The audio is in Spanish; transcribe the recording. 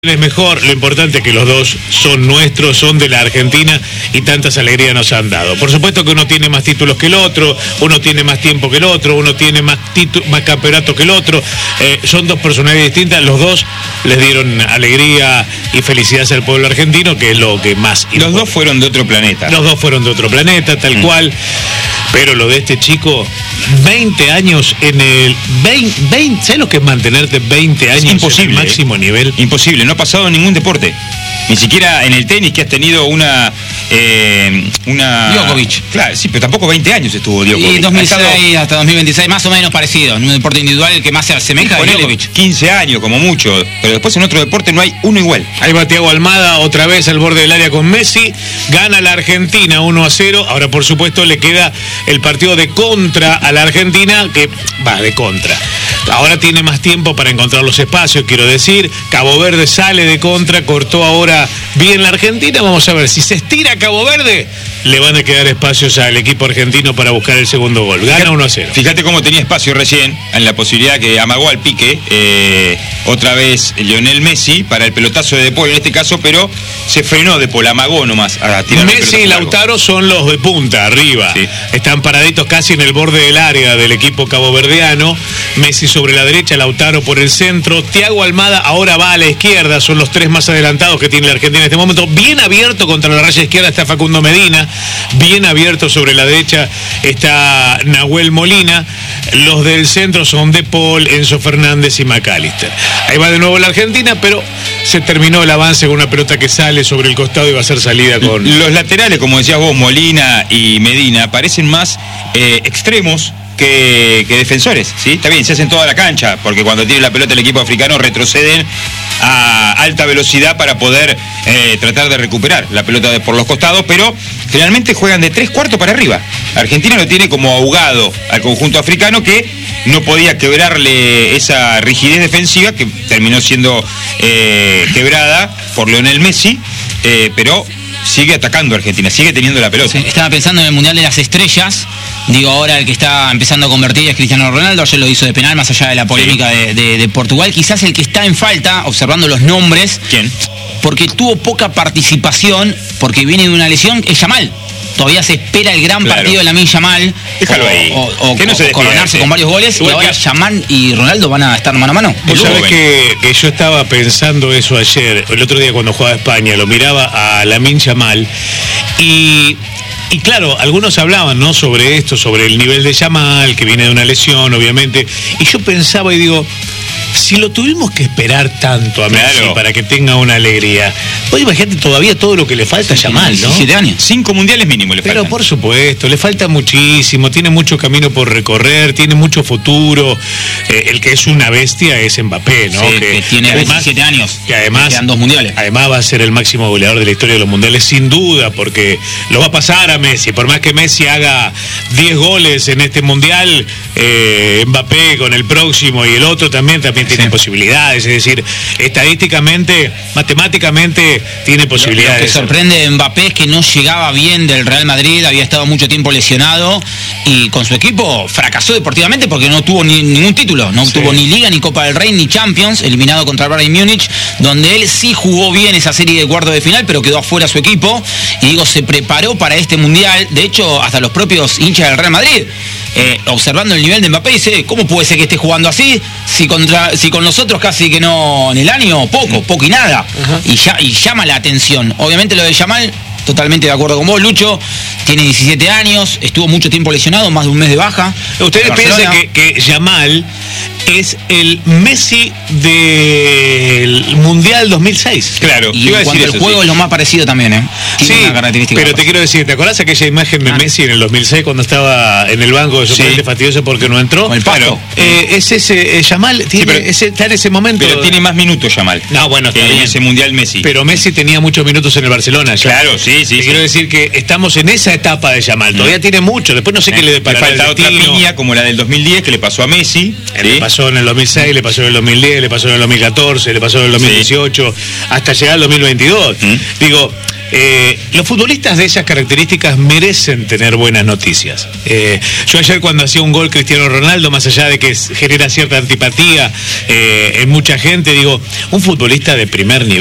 Es mejor, lo importante es que los dos son nuestros, son de la Argentina y tantas alegrías nos han dado. Por supuesto que uno tiene más títulos que el otro, uno tiene más tiempo que el otro, uno tiene más campeonatos que el otro, son dos personalidades distintas, los dos les dieron alegría y felicidad al pueblo argentino, que es lo que más importa. Los dos fueron de otro planeta. Los dos fueron de otro planeta, tal cual, pero lo de este chico, 20 años en el... 20, ¿sabes lo que es mantenerte 20 años imposible, en el máximo nivel? Imposible, no ha pasado en ningún deporte. Ni siquiera en el tenis, que has tenido una Djokovic. Claro, sí, pero tampoco 20 años estuvo Djokovic. Y 2006 hasta 2026, más o menos parecido. En un deporte individual el que más se asemeja es Djokovic. 15 años como mucho, pero después en otro deporte no hay uno igual. Ahí va Thiago Almada otra vez al borde del área con Messi, gana la Argentina 1-0, ahora por supuesto le queda el partido de contra a la Argentina, que va de contra. Ahora tiene más tiempo para encontrar los espacios, quiero decir. Cabo Verde sale de contra, cortó ahora bien la Argentina. Vamos a ver, si se estira Cabo Verde, le van a quedar espacios al equipo argentino para buscar el segundo gol. Gana 1-0. Fíjate cómo tenía espacio recién, en la posibilidad que amagó al pique, otra vez Lionel Messi, para el pelotazo de Paul en este caso, pero se frenó de Paul, amagó nomás a tirar. Messi y Lautaro son los de punta, arriba. Sí. Están paraditos casi en el borde del área del equipo caboverdiano. Messi sobre la derecha, Lautaro por el centro. Thiago Almada ahora va a la izquierda, son los tres más adelantados que tiene la Argentina en este momento. Bien abierto contra la raya izquierda está Facundo Medina, bien abierto sobre la derecha está Nahuel Molina. Los del centro son De Paul, Enzo Fernández y McAllister. Ahí va de nuevo la Argentina, pero se terminó el avance con una pelota que sale sobre el costado y va a ser salida con... Los laterales, como decías vos, Molina y Medina, parecen más extremos que defensores, ¿sí? Está bien, se hacen toda la cancha, porque cuando tiene la pelota el equipo africano retroceden a alta velocidad para poder tratar de recuperar la pelota por los costados, pero generalmente juegan de 3/4 para arriba. Argentina lo tiene como ahogado al conjunto africano, que no podía quebrarle esa rigidez defensiva que terminó siendo quebrada por Lionel Messi, pero sigue atacando a Argentina, sigue teniendo la pelota. Sí, estaba pensando en el Mundial de las Estrellas. Digo, ahora el que está empezando a convertir es Cristiano Ronaldo. Ayer lo hizo de penal, más allá de la polémica de Portugal. Quizás el que está en falta, observando los nombres. ¿Quién? Porque tuvo poca participación, porque viene de una lesión, es Yamal. Todavía se espera el gran partido de Lamine Yamal. Déjalo ahí. O que no se coronarse con varios goles. Igual y ahora que... Yamal y Ronaldo van a estar mano a mano. Vos sabés que yo estaba pensando eso ayer, el otro día cuando jugaba España, lo miraba a Lamine Yamal y claro, algunos hablaban, ¿no?, sobre esto, sobre el nivel de Yamal, que viene de una lesión, obviamente, y yo pensaba y digo, si lo tuvimos que esperar tanto a Messi para que tenga una alegría, vos imagínate todavía todo lo que le falta a Yamal, ¿no? 17 años. 5 mundiales mínimo le faltan. Pero por supuesto, le falta muchísimo, tiene mucho camino por recorrer, tiene mucho futuro. El que es una bestia es Mbappé, ¿no? Sí, que tiene 27 años. Que además, quedan 2 mundiales. Además va a ser el máximo goleador de la historia de los mundiales, sin duda, porque lo va a pasar a Messi. Por más que Messi haga 10 goles en este mundial, Mbappé con el próximo y el otro también tiene posibilidades, es decir, estadísticamente, matemáticamente tiene posibilidades. Lo que sorprende de Mbappé es que no llegaba bien del Real Madrid, había estado mucho tiempo lesionado y con su equipo fracasó deportivamente porque no tuvo ningún título, no tuvo ni Liga, ni Copa del Rey, ni Champions, eliminado contra el Bayern Múnich, donde él sí jugó bien esa serie de cuartos de final, pero quedó afuera su equipo y digo, se preparó para este mundial. De hecho, hasta los propios hinchas del Real Madrid, observando el nivel de Mbappé, dice, ¿cómo puede ser que esté jugando así? Si con nosotros casi que no, en el año, poco y nada. Y llama la atención. Obviamente lo de Yamal, totalmente de acuerdo con vos, Lucho, tiene 17 años, estuvo mucho tiempo lesionado, más de un mes de baja. Ustedes piensan que Yamal es el Messi del Mundial 2006. Claro. Y en cuanto al juego es lo más parecido también, ¿eh? Sí, pero te quiero decir, ¿te acordás aquella imagen de Messi en el 2006 cuando estaba en el banco de suplente fastidioso porque no entró? Con el pasto. Es ese, Yamal está en ese momento. Pero tiene más minutos Yamal. No, bueno, está bien. En ese Mundial Messi. Pero Messi tenía muchos minutos en el Barcelona. Ya. Claro, sí. Quiero decir que estamos en esa etapa de Yamal. Todavía tiene mucho. Después no sé qué le deparará. Le falta otra piña como la del 2010 que le pasó a Messi. Le pasó en el 2006, le pasó en el 2010, le pasó en el 2014, le pasó en el 2018, hasta llegar al 2022. Digo, los futbolistas de esas características merecen tener buenas noticias. Yo ayer cuando hacía un gol Cristiano Ronaldo, más allá de que genera cierta antipatía en mucha gente, digo, un futbolista de primer nivel